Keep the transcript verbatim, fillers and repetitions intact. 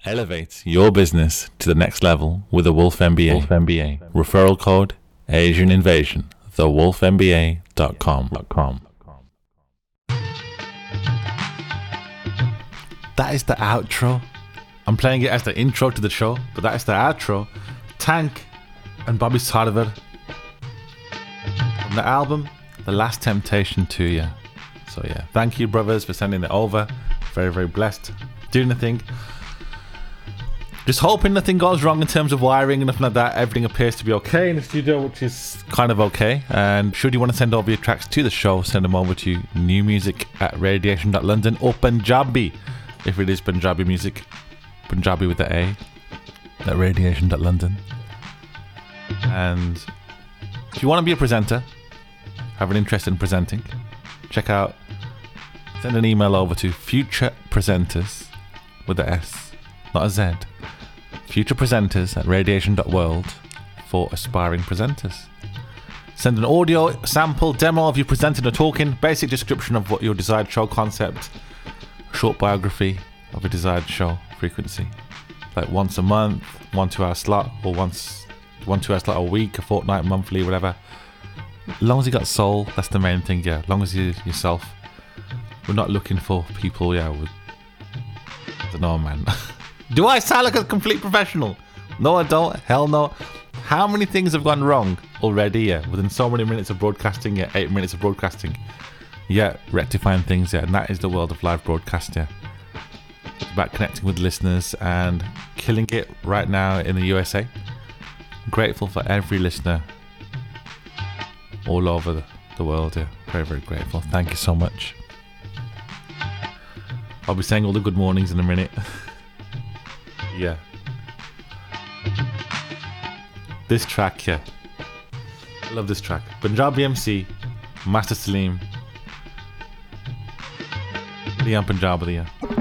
Elevate your business to the next level with the Wolf M B A. Wolf M B A. Referral code Asian Invasion. the wolf m b a dot com. That is the outro. I'm playing it as the intro to the show, but that is the outro. Tank and Bobby Sarver from the album The Last Temptation to You. So yeah, thank you brothers for sending it over. Very, very blessed. Doing the thing. Just hoping nothing goes wrong in terms of wiring and nothing like that. Everything appears to be okay in the studio, which is kind of okay. And should you want to send over your tracks to the show, send them over to new music at radiation dot london or Punjabi, if it is Punjabi music. Punjabi with the A at radiation dot london. And if you want to be a presenter, have an interest in presenting, check out, send an email over to future presenters with the S, not a Z. Future presenters at radiation dot world for aspiring presenters. Send an audio sample demo of you presenting or talking, basic description of what your desired show concept, short biography of a desired show frequency, like once a month, one two hour slot, or once one two hour slot a week, a fortnight, monthly, whatever. As long as you got soul, that's the main thing. Yeah, as long as you yourself. We're not looking for people. Yeah, with I don't know, man. Do I sound like a complete professional? No, I don't. Hell no. How many things have gone wrong already? Yeah, within so many minutes of broadcasting. Yeah, eight minutes of broadcasting. Yeah, rectifying things. Yeah, and that is the world of live broadcast. Yeah, it's about connecting with listeners and killing it right now in the U S A. I'm grateful for every listener all over the, the world. Yeah, very, very grateful. Thank you so much. I'll be saying all the good mornings in a minute. Yeah. This track, yeah. I love this track. Punjabi M C, Master Salim. Liam Punjabi, yeah.